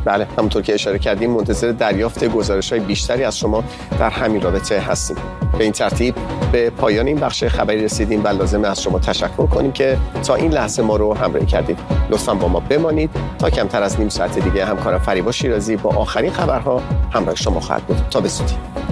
بله، همونطور که اشاره کردیم منتظر دریافت گزارش‌های بیشتری از شما در همین رابطه هستیم. به این ترتیب به پایان این بخش خبری رسیدیم و لازمه از شما تشکر کنیم که تا این لحظه ما رو همراهی کردید. لطفاً با ما بمانید تا کمتر از نیم ساعت دیگه همکارم فریبا شیرازی با آخرین خبرها همراه شما خواهد بود. تا به زودی.